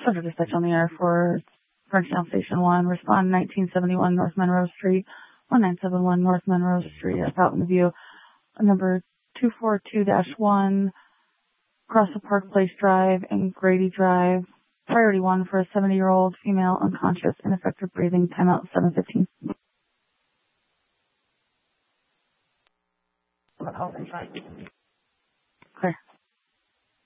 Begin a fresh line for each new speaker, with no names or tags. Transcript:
Subject dispatch on the air for Frenchtown Station 1. Respond 1971 North Monroe Street, 1971 North Monroe Street at Fountain View. Number 242-1, across the Park Place Drive and Grady Drive. Priority 1 for a 70-year-old female unconscious, ineffective breathing. Timeout 7:15. Clear.